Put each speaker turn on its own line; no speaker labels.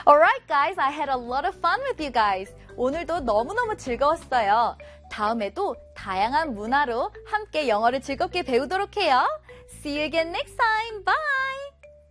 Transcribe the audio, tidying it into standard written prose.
Alright guys, I had a lot of fun with you guys. 오늘도 너무너무 즐거웠어요. 다음에도 다양한 문화로 함께 영어를 즐겁게 배우도록 해요. See you again next time. Bye!